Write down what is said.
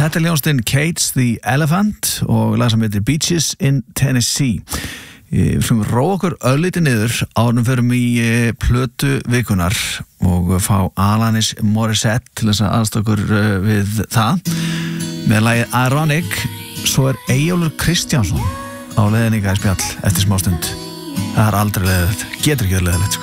þetta hljómsveitin Cage the Elephant og lag sem heitir Beaches in Tennessee. Við fyrir róa okkur örlítið niður árum fyrir í plötu vikunar og fá Alanis Morissette til þess að aðstoða okkur við það með lagið Ironic. Svo Eyjólfur Kristjánsson á leiðinni í spjall eftir smá stund. Það aldrei leiðilegt, getur ekki verið leiðilegt sko.